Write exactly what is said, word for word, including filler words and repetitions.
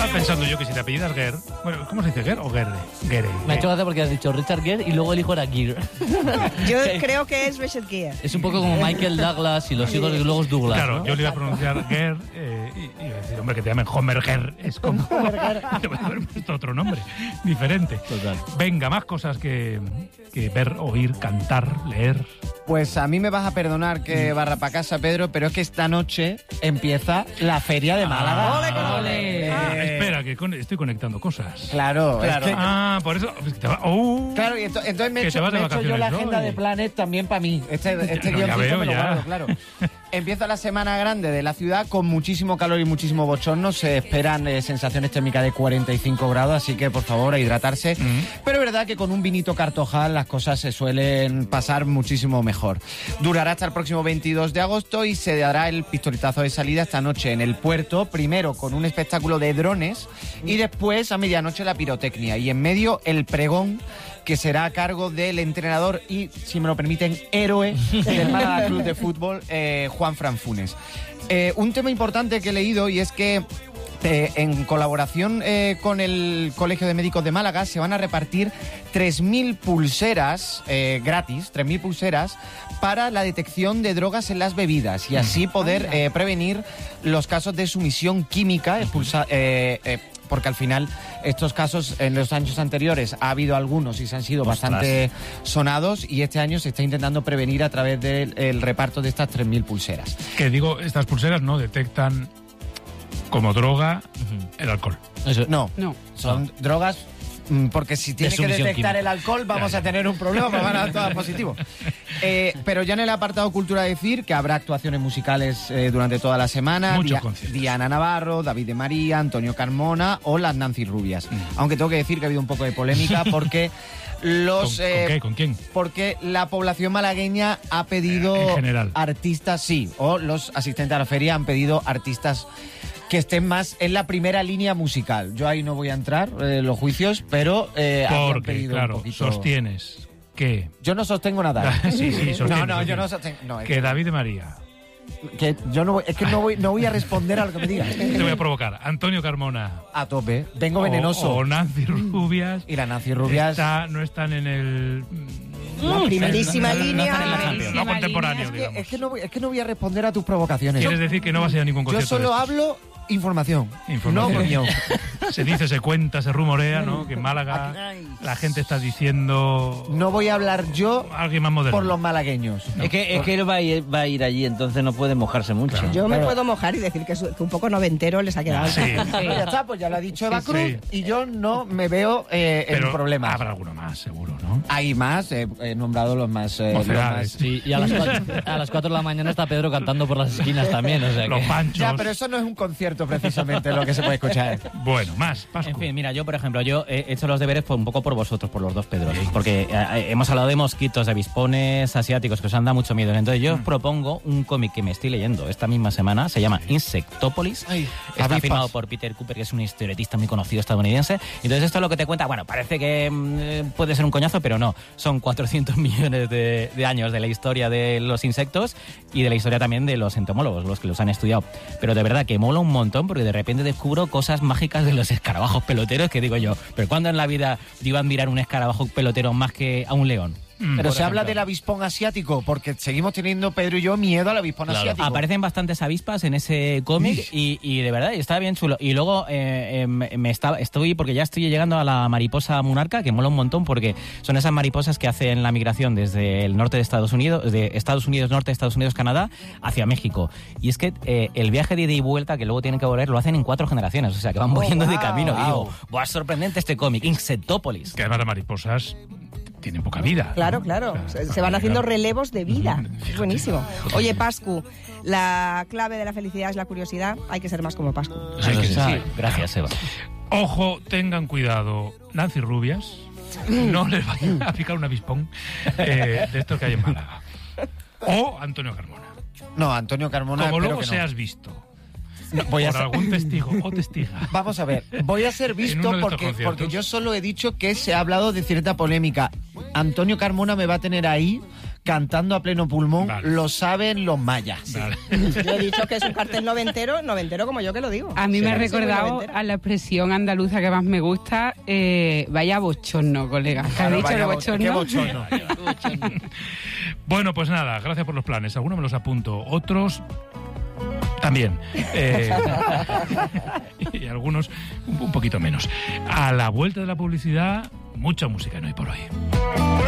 pensando yo que si te apellidas Gere... Bueno, ¿cómo se dice? ¿Gere o Gere? Gere. Me ha hecho gracia porque has dicho Richard Gere y luego el hijo era Gere. Yo creo que es Richard Gere. Es un poco como Michael Douglas y los hijos de luego es Douglas. Claro, ¿no? yo le iba a pronunciar Gere eh, y, y iba a decir, hombre, que te llamen Homer Gere. Es como... te voy a haber puesto otro nombre diferente. Total. Venga, más cosas que, que ver, oír, cantar, leer... Pues a mí me vas a perdonar que barra para casa, Pedro, pero es que esta noche empieza la Feria de Málaga. Ah, ¡Ole, con ole! ole! Ah, Eh, espera, que con- estoy conectando cosas. Claro, Claro. es que- Ah, por eso... es que te va- ¡Oh! claro, y ento- entonces me he Que hecho, te vas de me he hecho yo vacaciones, la ¿no? agenda de Y- Planet también para mí. Este, este No, ya guioncito veo, me lo ya. guardo, claro. Empieza la semana grande de la ciudad con muchísimo calor y muchísimo bochorno. Se esperan eh, sensaciones térmicas de cuarenta y cinco grados, así que por favor a hidratarse. Mm. Pero es verdad que con un vinito cartojal las cosas se suelen pasar muchísimo mejor. Durará hasta el próximo veintidós de agosto y se dará el pistoletazo de salida esta noche en el puerto, primero con un espectáculo de drones y después a medianoche la pirotecnia y en medio el pregón, que será a cargo del entrenador y, si me lo permiten, héroe del Málaga Club de Fútbol, eh, Juan Fran Funes. Eh, un tema importante que he leído y es que eh, en colaboración eh, con el Colegio de Médicos de Málaga se van a repartir tres mil pulseras eh, gratis, tres mil pulseras para la detección de drogas en las bebidas y así poder eh, prevenir los casos de sumisión química, expulsa, eh, eh, porque al final estos casos en los años anteriores ha habido algunos y se han sido Ostras. bastante sonados y este año se está intentando prevenir a través del el reparto de estas tres mil pulseras. Que digo, estas pulseras no detectan como droga el alcohol. Eso. No, No. son drogas mm, porque si tiene que sumisión detectar química. el alcohol vamos Ya, ya. a tener un problema, pues van a dar todas positivo. Eh, pero ya en el apartado cultura decir que habrá actuaciones musicales eh, durante toda la semana. Muchos Dia- conciertos. Diana Navarro, David de María, Antonio Carmona o las Nancy Rubias. Aunque tengo que decir que ha habido un poco de polémica porque los... ¿Con, eh, ¿con qué? ¿Con quién? Porque la población malagueña ha pedido En general. artistas, sí, o los asistentes a la feria han pedido artistas que estén más en la primera línea musical. Yo ahí no voy a entrar en eh, los juicios, pero eh, habían Porque, pedido claro, un poquito... sostienes que... Yo no sostengo nada. sí, sí, sostienes. No, no, yo no sostienes. sostengo... No, es Que David de María... que yo no voy, es que no voy, no voy a responder a lo que me digas. Te voy a provocar. Antonio Carmona. A tope. Vengo o- venenoso. O, Nancy Rubias. Y la Nancy Rubias... está- no están en el... La primerísima no, no, línea. no, no, no, no, primerísima contemporáneo, línea. Es que, digamos. es, que no voy, es que no voy a responder a tus provocaciones. ¿Quieres decir que no vas a ir a ningún Yo concierto? solo de estos? hablo información, Información. no opinión. Se dice, se cuenta, se rumorea, ¿no? Que en Málaga Ay. la gente está diciendo... No voy a hablar yo Alguien más moderno. por los malagueños. Es que, es que él va a, ir, va a ir allí, entonces no puede mojarse mucho. Claro. Yo me Claro. puedo mojar y decir que, su- que un poco noventero les ha quedado. Sí. Pues ya está, pues ya lo ha dicho Eva Sí, Cruz sí. y yo no me veo eh, en Pero problemas. habrá alguno más, seguro, ¿no? Hay más, eh, he nombrado los más... eh, los Mocedades. más- Sí, y a las, cuatro, a las cuatro de la mañana está Pedro cantando por las esquinas también, o sea Los que... panchos. Ya, pero eso no es un concierto precisamente lo que se puede escuchar. Bueno, más, Pascu. En fin, mira, yo por ejemplo, yo he hecho los deberes por, un poco por vosotros, por los dos Pedros, porque eh, hemos hablado de mosquitos, de avispones asiáticos que os han dado mucho miedo. Entonces yo os propongo un cómic que me estoy leyendo esta misma semana, se llama Insectópolis. Ay, Está avispas. firmado por Peter Cooper, que es un historietista muy conocido estadounidense. Entonces esto es lo que te cuenta, bueno, parece que mm, eh, puede ser un coñazo, pero no. Son cuatrocientos millones de, de años de la historia de los insectos y de la historia también de los entomólogos, los que los han estudiado. Pero de verdad que mola un montón porque de repente descubro cosas mágicas de los escarabajos peloteros que digo yo, ¿pero cuándo en la vida iba a admirar un escarabajo pelotero más que a un león? Mm. Pero Por se habla ejemplo. del avispón asiático, porque seguimos teniendo, Pedro y yo, miedo al avispón Claro. asiático. Aparecen bastantes avispas en ese cómic y, y de verdad está bien chulo. Y luego eh, eh, me está, estoy, porque ya estoy llegando a la mariposa monarca, que mola un montón porque son esas mariposas que hacen la migración desde el norte de Estados Unidos, de Estados Unidos, norte de Estados Unidos, Canadá, hacia México. Y es que eh, el viaje de ida y vuelta, que luego tienen que volver, lo hacen en cuatro generaciones, o sea que van volviendo de wow, camino. Y digo, wow. ¡buah, sorprendente este cómic! Insectópolis. Que además las mariposas tienen poca vida. Claro, claro. Se, se van haciendo relevos de vida. Es buenísimo. Oye, Pascu, la clave de la felicidad es la curiosidad. Hay que ser más como Pascu. Hay que Sí, decir. gracias, Eva. Ojo, tengan cuidado. Nancy Rubias, no les vayan a picar un avispón eh, de estos que hay en Málaga. O Antonio Carmona. No, Antonio Carmona, Como espero luego que no. seas visto No, voy a por ser- algún testigo o testiga. Vamos a ver, voy a ser En visto uno de estos porque, conciertos. porque yo solo he dicho que se ha hablado de cierta polémica. Antonio Carmona me va a tener ahí cantando a pleno pulmón, Vale. lo saben los mayas. Vale. Yo he dicho que es un cartel noventero, noventero como yo que lo digo. A mí Sí, me ha sí, muy recordado noventera. a la expresión andaluza que más me gusta, eh, vaya bochorno, colega. ¿Qué has Claro, dicho vaya de bo- bochorno? qué bochorno. Bueno, pues nada, gracias por los planes. Algunos me los apunto, otros también. Eh, y algunos un, un poquito menos. A la vuelta de la publicidad, mucha música no hay por hoy.